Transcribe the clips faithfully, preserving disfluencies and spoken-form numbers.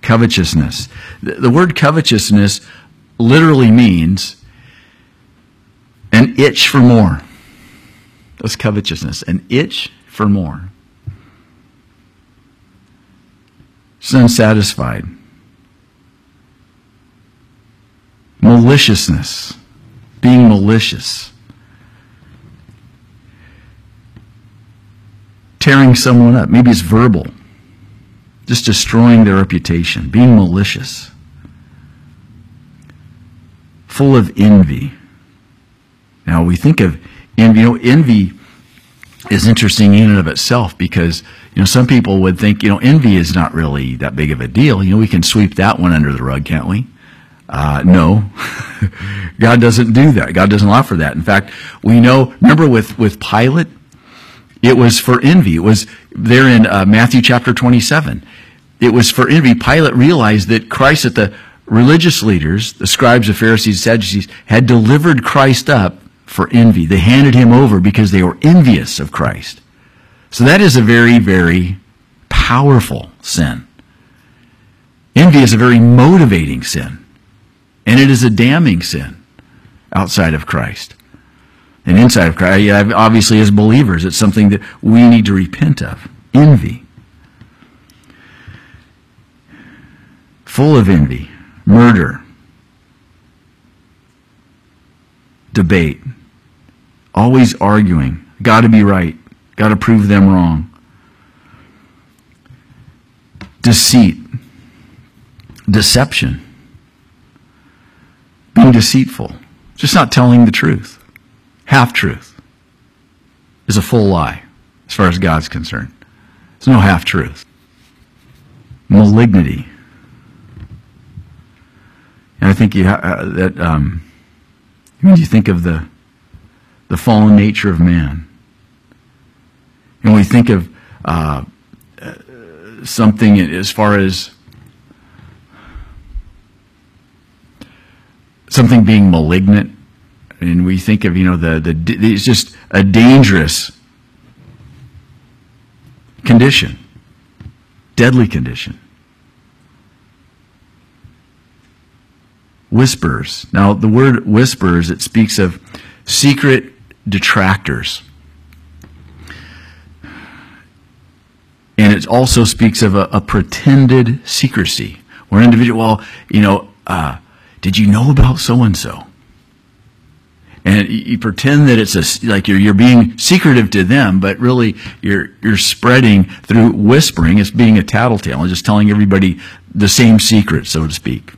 covetousness. The, the word covetousness literally means an itch for more. That's covetousness, an itch for more. It's unsatisfied. Maliciousness, being malicious. Tearing someone up, maybe it's verbal. Just destroying their reputation, being malicious. Full of envy. Now we think of envy, you know, envy is interesting in and of itself because, you know, some people would think, you know, envy is not really that big of a deal. You know, we can sweep that one under the rug, can't we? Uh, no. God doesn't do that. God doesn't allow for that. In fact, we know, remember with, with Pilate, it was for envy. It was there in uh, Matthew chapter twenty-seven. It was for envy. Pilate realized that Christ, that the religious leaders, the scribes, the Pharisees, Sadducees, had delivered Christ up for envy. They handed him over because they were envious of Christ. So that is a very, very powerful sin. Envy is a very motivating sin. And it is a damning sin outside of Christ. And inside of Christ, obviously as believers, it's something that we need to repent of. Envy. Full of envy. Murder. Debate. Always arguing. Got to be right. Got to prove them wrong. Deceit. Deception. Being deceitful. Just not telling the truth. Half-truth is a full lie as far as God's concerned. There's no half-truth. Malignity. And I think you ha- uh, that um, when you think of the the fallen nature of man, and we think of uh, uh, something as far as something being malignant, and we think of, you know, the the it's just a dangerous condition, deadly condition. Whispers. Now, the word whispers, it speaks of secret detractors. And it also speaks of a, a pretended secrecy, where an individual, well, you know, uh, did you know about so-and-so? And you, you pretend that it's a, like you're, you're being secretive to them, but really you're, you're spreading through whispering. It's being a tattletale and just telling everybody the same secret, so to speak.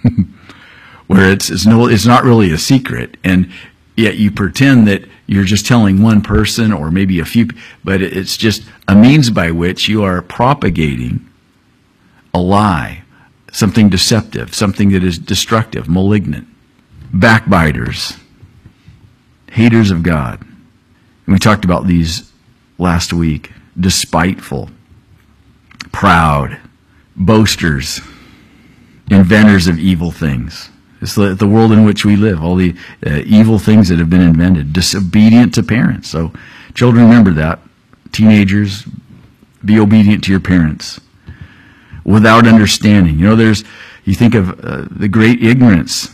Where it's, it's, no, it's not really a secret, and yet you pretend that you're just telling one person or maybe a few, but it's just a means by which you are propagating a lie, something deceptive, something that is destructive, malignant. Backbiters, haters of God. And we talked about these last week. Despiteful, proud, boasters, inventors of evil things. It's the, the world in which we live, all the uh, evil things that have been invented. Disobedient to parents. So children, remember that. Teenagers, be obedient to your parents. Without understanding. You know, there's, you think of uh, the great ignorance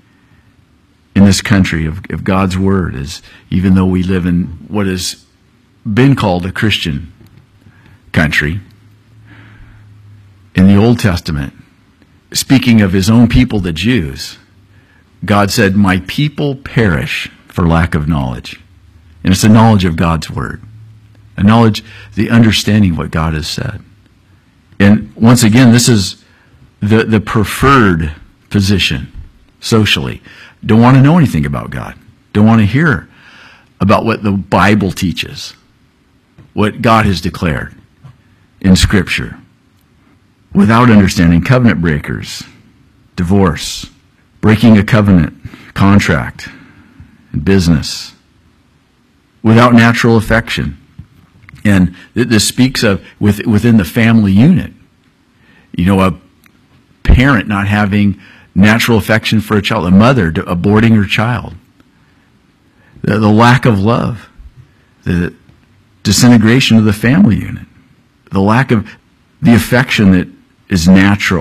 in this country of, of God's Word, is even though we live in what has been called a Christian country, in the Old Testament, speaking of His own people, the Jews, God said, my people perish for lack of knowledge. And it's the knowledge of God's Word. A knowledge, the understanding of what God has said. And once again, this is the, the preferred position socially. Don't want to know anything about God. Don't want to hear about what the Bible teaches. What God has declared in Scripture. Without understanding, covenant breakers, divorce, breaking a covenant, contract, business, without natural affection. And this speaks of with, within the family unit. You know, a parent not having natural affection for a child, a mother aborting her child, the, the lack of love, the disintegration of the family unit, the lack of the affection that is natural